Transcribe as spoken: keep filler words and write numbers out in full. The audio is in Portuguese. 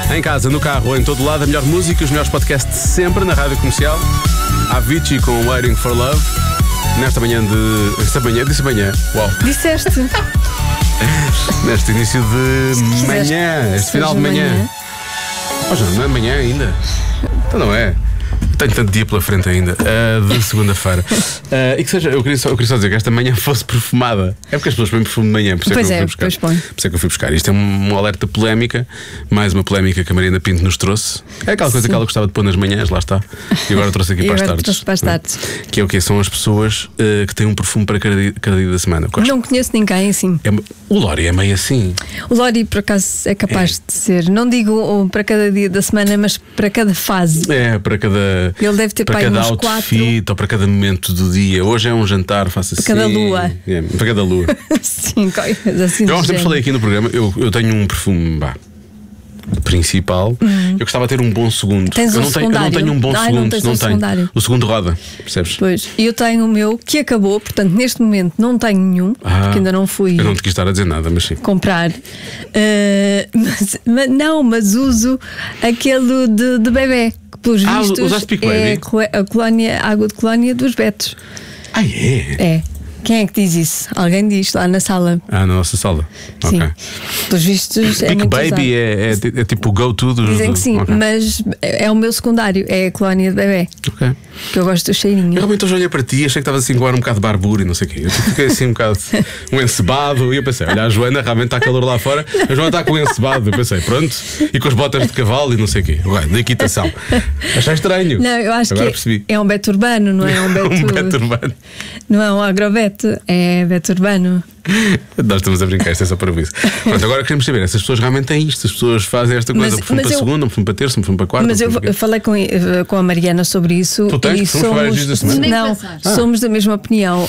Em casa, no carro ou em todo lado, a melhor música, os melhores podcasts sempre na Rádio Comercial. Avicii com Waiting for Love. Nesta manhã de... Esta manhã, disse manhã. Uau. Disseste. Neste início de manhã, este final de manhã. Hoje não é manhã ainda. Então não é. Tenho tanto dia pela frente ainda, uh, de segunda-feira. Uh, e que seja, eu queria, só, eu queria só dizer que esta manhã fosse perfumada. É porque as pessoas põem perfume de manhã, por isso pois é que eu é, fui buscar. pois põe. Por isso é que eu fui buscar. Isto é um, um alerta polémica, mais uma polémica que a Mariana Pinto nos trouxe. É aquela coisa Sim. que ela gostava de pôr nas manhãs, lá está. E agora trouxe aqui e para as agora tardes. trouxe para as tardes. Que é o que são as pessoas uh, que têm um perfume para cada dia, cada dia da semana. Não conheço ninguém assim. É, o Lori é meio assim. O Lori, por acaso, é capaz é. de ser. Não digo para cada dia da semana, mas para cada fase. É, para cada. Ele deve ter para cada outfit quatro. Ou para cada momento do dia. Hoje é um jantar, faço assim. Para cada lua. É, para cada lua. Sim, assim. Eu há uns tempos falei aqui no programa, eu, eu tenho um perfume bah, principal. Uhum. Eu gostava de ter um bom segundo. Tens eu, um não tenho, eu não tenho um bom Ai, segundo. Não, tens não um tenho. Secundário. O segundo roda, percebes? Pois, eu tenho o meu que acabou, portanto, neste momento não tenho nenhum, ah, porque ainda não fui. Eu não te quis estar a dizer nada, mas sim. Comprar. Uh, mas, mas, não, mas uso aquele de, de bebê. Pelos ah, vistos, é a colónia, a água de colónia dos Betos. Ah, é? É. Quem é que diz isso? Alguém diz lá na sala. Ah, na nossa sala. Sim. Okay. Pelos vistos, é Big muito Baby é, é, é tipo o go-to dos. Dizem que sim, okay. mas é o meu secundário, é a colónia de bebê. Ok. Que eu gosto do cheirinho. Eu realmente hoje olhei para ti, achei que estavas assim com um bocado de barbura e não sei o quê. Eu fiquei assim um bocado um encebado. E eu pensei, olha, a Joana realmente está calor lá fora. A Joana está com um encebado. Eu pensei, pronto. E com as botas de cavalo e não sei o quê. Ué, da equitação. Achei estranho. Não, eu acho Agora que percebi. é um beto urbano, não é um beto. um beto urbano. Não é um agrobeto, é beto urbano. Nós estamos a brincar, isto é só para isso. Pronto, agora queremos saber, essas pessoas realmente têm isto, as pessoas fazem esta coisa, um perfume para eu, segunda, um perfume para terça, um perfume para quarta. Mas eu, eu falei com, com a Mariana sobre isso. Tu tens e somos vários dias da semana? Não, ah. somos da mesma opinião.